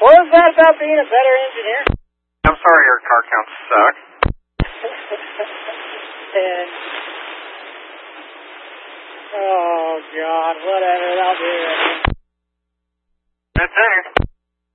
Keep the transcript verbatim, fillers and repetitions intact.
What was that about being a better engineer? I'm sorry your car counts suck. And, oh, God, whatever, I'll do it. That's it.